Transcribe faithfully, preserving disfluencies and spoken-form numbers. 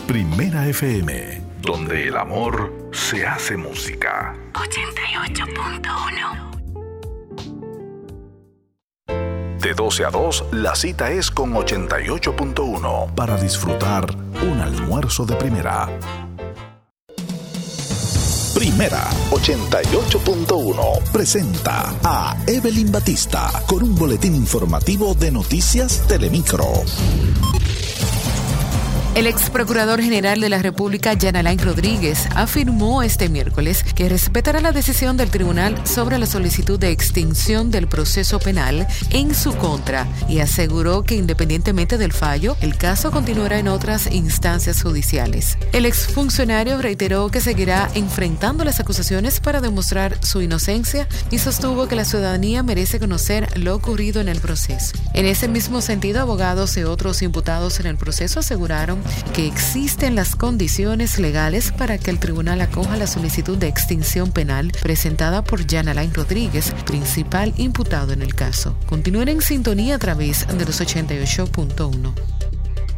Primera F M, donde el amor se hace música. ochenta y ocho punto uno. De doce a dos, la cita es con ochenta y ocho punto uno para disfrutar un almuerzo de primera. Primera ochenta y ocho punto uno presenta a Evelyn Batista con un boletín informativo de Noticias Telemicro. El ex procurador general de la República, Jan Alain Rodríguez, afirmó este miércoles que respetará la decisión del tribunal sobre la solicitud de extinción del proceso penal en su contra y aseguró que independientemente del fallo, el caso continuará en otras instancias judiciales. El exfuncionario reiteró que seguirá enfrentando las acusaciones para demostrar su inocencia y sostuvo que la ciudadanía merece conocer lo ocurrido en el proceso. En ese mismo sentido, abogados y otros imputados en el proceso aseguraron que existen las condiciones legales para que el tribunal acoja la solicitud de extinción penal presentada por Jan Alain Rodríguez, principal imputado en el caso. Continúen en sintonía a través de los ochenta y ocho punto uno.